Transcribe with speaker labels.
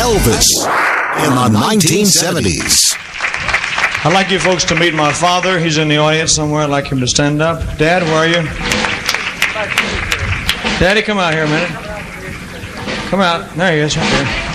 Speaker 1: Elvis in the 1970s.
Speaker 2: I'd like you folks to meet my father. He's in the audience somewhere. I'd like him to stand up. Dad, where are you? Daddy, come out here a minute. Come out. There he is, right there.